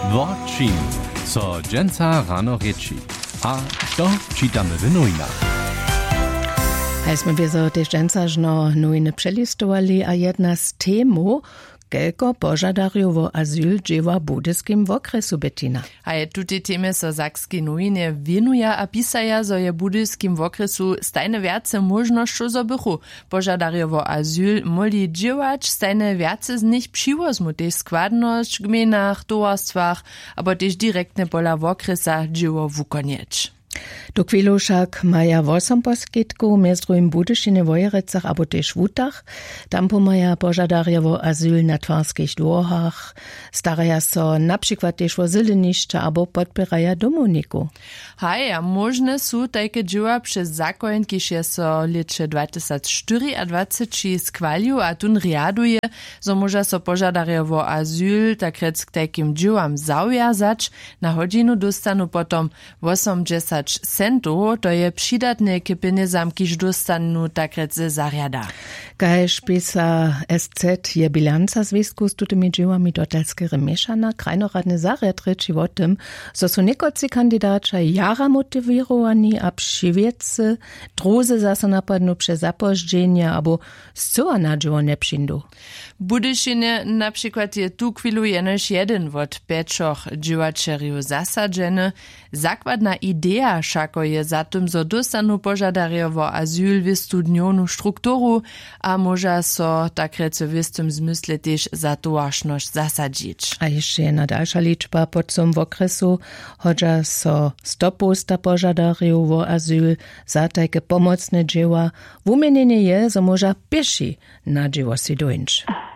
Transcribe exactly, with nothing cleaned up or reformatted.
Wort co dżęca rano rieči. A to čitamy w nowinach. Hejśmy wiezo też dżęcażno nowiny przelistowali, a jedna z temu, kelko pożadarjów o azyl dziewa budyskim w okresu Bettina. A je tuti teme so Sakski nowiny winuja a pisaja, zo je budyskim w okresu stajne wiace możnością zobychu. Pożadarjów o azyl moli dziewać, stajne wiace z nich przywozmu też składność w gminach, towarstwach, abo też direktne pola w okresach dzieło wukonieć. Do chwilu však maja osem poskytków, między drugim Budyšine, Wojerecach, abo też Wutach. Tam pomaja pożadarjewo azyl na twarskich dworach, staraja so na przykład też o zyleniszcza, abo podpieraja domowniku. Haj, a możne są takie dzieła przez zakon, kiż je so licze dwa tysiące cztery a dwadzieścia trzy skwalił, a tun riaduje, so może so pożadarjewo azyl takrec k takim dziełam zaujazać, na godzinu dostanu potom osiemdziesiąt centów, to je przydatne k pieniądzom, kiż dostanu takrec ze zariada. Kaž pisa S Z je bilanca związku z tymi dziełami dotalskie remieszana, krajnoradne zariad reči o tym, so su niekoci kandidača jara motywirowani, a przywiece druzy zase napadnu przez zapożdżenia, abo zcoa na dzieło nie przyjdą. Budyšine na przykład je tu chwilu jenož jeden od pięcioch dziełaczeriów zasadzeny. Zakładna idea šako je za tym, zo dostanu požadarjewo azyl w studnionu strukturu, a może so tak rece w tym zmysle też za towarzność zasadzić. A jeszcze jedna dalsza liczba pod tym w okresu, chodza so stopusta požadarjów o azyl za takie pomocne dzieła. W umienienie je, zo może pieši na dzieło si dończ.